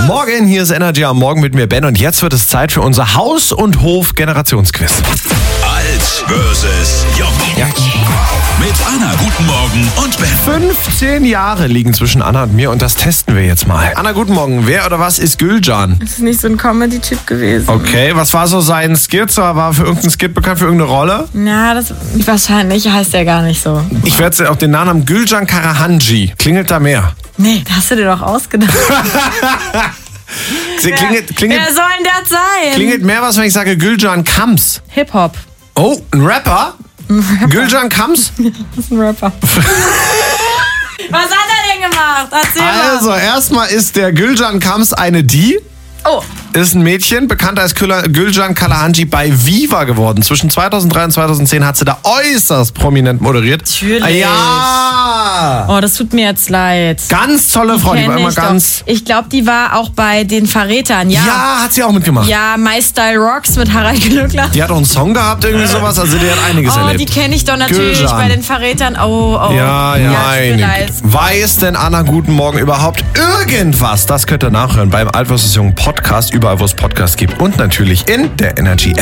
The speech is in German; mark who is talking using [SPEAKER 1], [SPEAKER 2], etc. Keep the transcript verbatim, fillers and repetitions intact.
[SPEAKER 1] Morgen, hier ist Energy am Morgen mit mir, Ben. Und jetzt wird es Zeit für unser Haus- und Hof-Generationsquiz.
[SPEAKER 2] Alt versus Jung.
[SPEAKER 1] Ja.
[SPEAKER 2] Mit Anna, guten Morgen und Ben.
[SPEAKER 1] fünfzehn Jahre liegen zwischen Anna und mir und das testen wir jetzt mal. Anna, guten Morgen. Wer oder was ist Gülcan?
[SPEAKER 3] Das ist nicht so ein Comedy-Typ gewesen.
[SPEAKER 1] Okay, was war so sein Skit? War er für irgendeinen Skit bekannt, für irgendeine Rolle?
[SPEAKER 3] Ja, das wahrscheinlich heißt er gar nicht so.
[SPEAKER 1] Ich werde auch den Nachnamen Gülcan Karahanji. Klingelt da mehr?
[SPEAKER 3] Nee, das hast du dir doch ausgedacht.
[SPEAKER 1] Klingelt, klingelt,
[SPEAKER 3] Wer soll denn das sein?
[SPEAKER 1] klingelt mehr was, wenn ich sage Gülcan Kams?
[SPEAKER 3] Hip-Hop.
[SPEAKER 1] Oh, ein Rapper? Gülcan Kams?
[SPEAKER 3] Das ist ein Rapper. Was hat er denn gemacht? Erzähl mal.
[SPEAKER 1] Also, erstmal ist der Gülcan Kams eine Die.
[SPEAKER 3] Oh.
[SPEAKER 1] Ist ein Mädchen, bekannt als Gülcan Karahanji bei Viva geworden. Zwischen zweitausenddrei und zweitausendzehn hat sie da äußerst prominent moderiert.
[SPEAKER 3] Natürlich.
[SPEAKER 1] Ja!
[SPEAKER 3] Oh, das tut mir jetzt leid.
[SPEAKER 1] Ganz tolle Frau, die war
[SPEAKER 3] Kenn
[SPEAKER 1] immer
[SPEAKER 3] ich
[SPEAKER 1] ganz...
[SPEAKER 3] doch. Ich glaube, die war auch bei den Verrätern, ja.
[SPEAKER 1] Ja, hat sie auch mitgemacht.
[SPEAKER 3] Ja, My Style Rocks mit Harald Glöckler.
[SPEAKER 1] Die hat auch einen Song gehabt, irgendwie sowas, also die hat einiges
[SPEAKER 3] Oh,
[SPEAKER 1] erlebt.
[SPEAKER 3] die kenne ich doch natürlich
[SPEAKER 1] Gülcan.
[SPEAKER 3] bei den Verrätern. Oh, oh.
[SPEAKER 1] Ja, ja,
[SPEAKER 3] tut mir
[SPEAKER 1] einig.
[SPEAKER 3] leid.
[SPEAKER 1] Weiß denn Anna Guten Morgen überhaupt irgendwas? Das könnt ihr nachhören beim Alt versus Jung Podcast, überall wo es Podcasts gibt und natürlich in der Energy App.